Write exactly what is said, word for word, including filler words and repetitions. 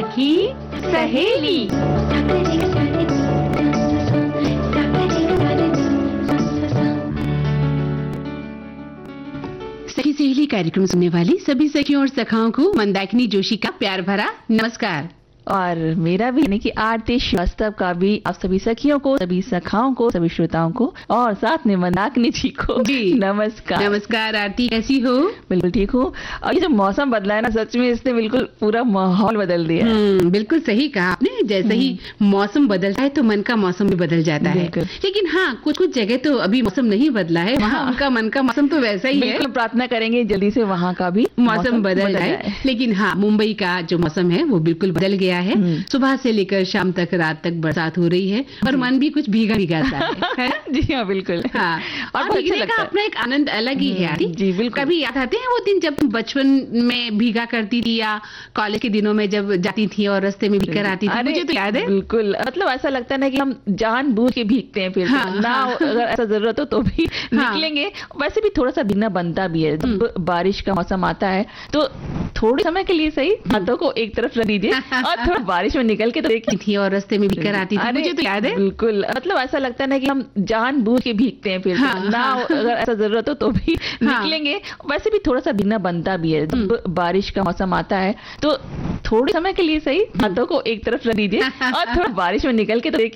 सखी सहेली। सखी सहेली कार्यक्रम सुनने वाली सभी सखियों और सखाओं को मंदाकिनी जोशी का प्यार भरा नमस्कार। और मेरा भी यानी कि आरती श्रीवास्तव का भी आप सभी सखियों को, सभी सखाओं को, सभी श्रोताओं को और साथ में मंदाकिनी जी को जी नमस्कार। नमस्कार आरती, कैसी हो? बिल्कुल ठीक हूँ। और ये जो मौसम बदला है ना, सच में इसने बिल्कुल पूरा माहौल बदल दिया है। हम्म, बिल्कुल सही कहा आपने। जैसे ही मौसम बदलता है तो मन का मौसम भी बदल जाता है। लेकिन हाँ, कुछ कुछ जगह तो अभी मौसम नहीं बदला है, वहाँ उनका मन का मौसम तो वैसा ही है। प्रार्थना करेंगे जल्दी से वहाँ का भी मौसम बदल जाए। लेकिन हाँ, मुंबई का जो मौसम है वो बिल्कुल बदल गया है। सुबह से लेकर शाम तक, रात तक बरसात हो रही है और मन भी कुछ भीगा भीगा सा है, है? जी हाँ, बिल्कुल। हाँ, और भीगने का अपना एक आनंद अलग ही है। जी बिल्कुल। कभी याद आते हैं वो दिन जब बचपन में भीगा करती थी या कॉलेज के दिनों में जब जाती थी और रास्ते में भीग कर आती थी? मुझे तो याद है। बिल्कुल, मतलब ऐसा लगता है ना कि हम जानबूझ के भीगते हैं, फिर हाँ, ना हाँ, अगर ऐसा जरूरत हो तो भी हाँ, निकलेंगे। वैसे भी थोड़ा सा भीगना बनता भी है। जब बारिश का मौसम आता है तो थोड़े समय के लिए सही हाथों को एक तरफ रख दीजिए और थोड़ा बारिश में निकल के तो देखी थी और रास्ते में भीग कर आती थी। मुझे तो याद है। बिल्कुल, मतलब ऐसा लगता है ना कि हम जानबूझ के भीगते हैं, फिर हाँ, ना हाँ, अगर ऐसा जरूरत हो तो भी हाँ, निकलेंगे। वैसे भी थोड़ा सा भीगना बनता भी है। जब बारिश का मौसम आता है तो थोड़े समय के लिए सही हाथों को एक तरफ रख दीजिए और थोड़ा बारिश में निकल के तो देखिए